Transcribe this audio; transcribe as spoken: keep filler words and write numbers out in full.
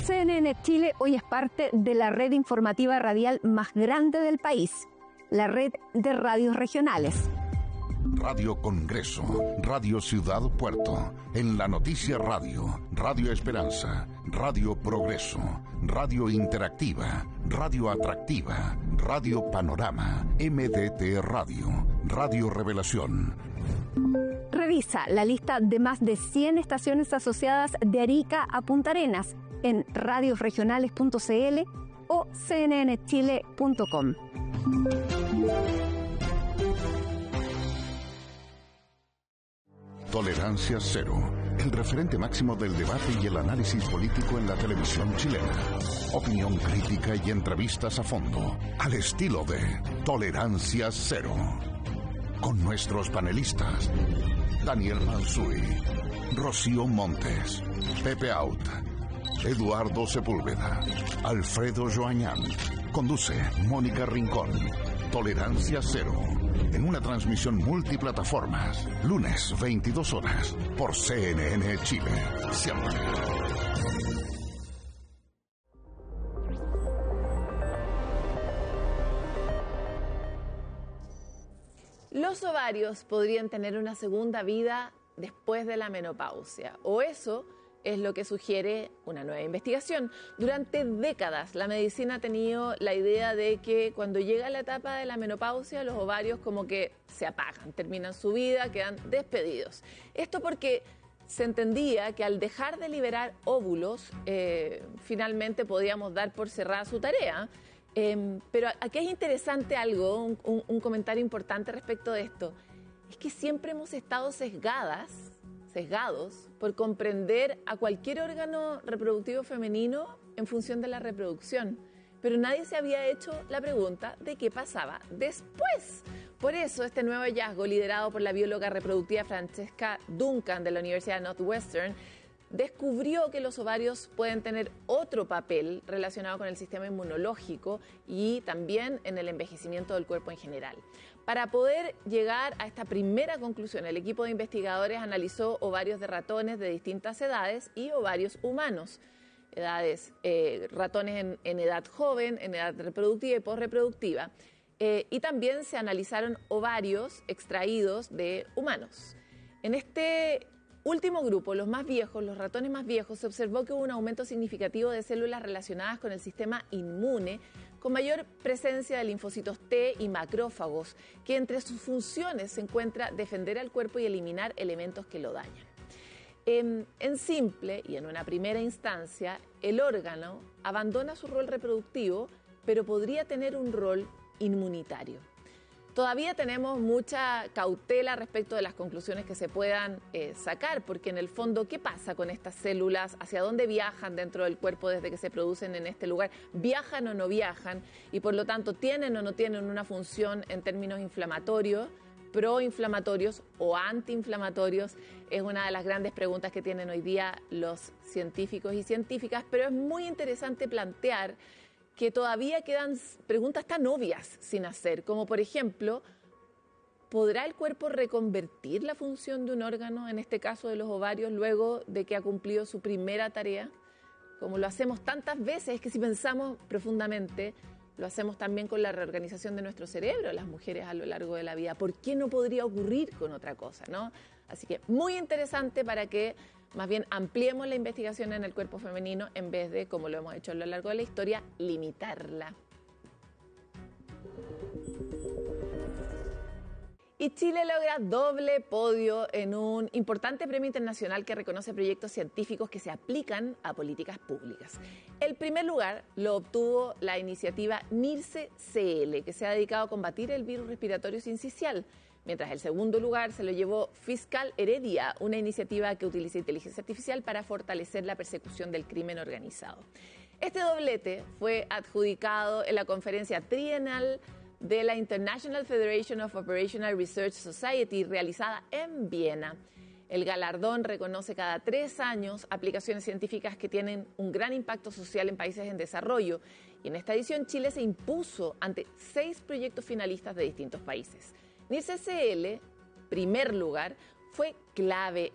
C N N Chile hoy es parte de la red informativa radial más grande del país, la red de radios regionales. Radio Congreso, Radio Ciudad Puerto, en la Noticia Radio, Radio Esperanza, Radio Progreso, Radio Interactiva, Radio Atractiva, Radio Panorama, M D T Radio, Radio Revelación. Revisa la lista de más de cien estaciones asociadas de Arica a Punta Arenas en radiosregionales punto c l o c n n chile punto com. Tolerancia Cero, el referente máximo del debate y el análisis político en la televisión chilena. Opinión crítica y entrevistas a fondo, al estilo de Tolerancia Cero. Con nuestros panelistas, Daniel Mansuy, Rocío Montes, Pepe Out, Eduardo Sepúlveda, Alfredo Joañán. Conduce Mónica Rincón. Tolerancia Cero, en una transmisión multiplataformas, lunes veintidós horas, por C N N Chile. Siempre. Los ovarios podrían tener una segunda vida después de la menopausia, o eso es lo que sugiere una nueva investigación. Durante décadas la medicina ha tenido la idea de que cuando llega la etapa de la menopausia los ovarios como que se apagan, terminan su vida, quedan despedidos. Esto porque se entendía que al dejar de liberar óvulos, eh, finalmente podíamos dar por cerrada su tarea. Eh, pero aquí es interesante algo, un, un, un comentario importante respecto de esto. Es que siempre hemos estado sesgadas, sesgados por comprender a cualquier órgano reproductivo femenino en función de la reproducción. Pero nadie se había hecho la pregunta de qué pasaba después. Por eso este nuevo hallazgo, liderado por la bióloga reproductiva Francesca Duncan de la Universidad de Northwestern, descubrió que los ovarios pueden tener otro papel relacionado con el sistema inmunológico y también en el envejecimiento del cuerpo en general. Para poder llegar a esta primera conclusión, el equipo de investigadores analizó ovarios de ratones de distintas edades y ovarios humanos. Edades, eh, ratones en, en edad joven, en edad reproductiva y posreproductiva. Eh, y también se analizaron ovarios extraídos de humanos. En este último grupo, los más viejos, los ratones más viejos, se observó que hubo un aumento significativo de células relacionadas con el sistema inmune, con mayor presencia de linfocitos T y macrófagos, que entre sus funciones se encuentra defender al cuerpo y eliminar elementos que lo dañan. En, en simple y en una primera instancia, el órgano abandona su rol reproductivo, pero podría tener un rol inmunitario. Todavía tenemos mucha cautela respecto de las conclusiones que se puedan eh, sacar, porque en el fondo, ¿qué pasa con estas células? ¿Hacia dónde viajan dentro del cuerpo desde que se producen en este lugar? ¿Viajan o no viajan? Y por lo tanto, ¿tienen o no tienen una función en términos inflamatorios, proinflamatorios o antiinflamatorios? Es una de las grandes preguntas que tienen hoy día los científicos y científicas, pero es muy interesante plantear que todavía quedan preguntas tan obvias sin hacer, como por ejemplo, ¿podrá el cuerpo reconvertir la función de un órgano, en este caso de los ovarios, luego de que ha cumplido su primera tarea? Como lo hacemos tantas veces, es que si pensamos profundamente, lo hacemos también con la reorganización de nuestro cerebro, las mujeres a lo largo de la vida. ¿Por qué no podría ocurrir con otra cosa, no? Así que muy interesante para que más bien ampliemos la investigación en el cuerpo femenino en vez de, como lo hemos hecho a lo largo de la historia, limitarla. Y Chile logra doble podio en un importante premio internacional que reconoce proyectos científicos que se aplican a políticas públicas. El primer lugar lo obtuvo la iniciativa NIRSE C L, que se ha dedicado a combatir el virus respiratorio sincicial, mientras el segundo lugar se lo llevó Fiscal Heredia, una iniciativa que utiliza inteligencia artificial para fortalecer la persecución del crimen organizado. Este doblete fue adjudicado en la conferencia trienal de la International Federation of Operational Research Society, realizada en Viena. El galardón reconoce cada tres años aplicaciones científicas que tienen un gran impacto social en países en desarrollo. Y en esta edición Chile se impuso ante seis proyectos finalistas de distintos países. NIRSE C L, primer lugar, fue clave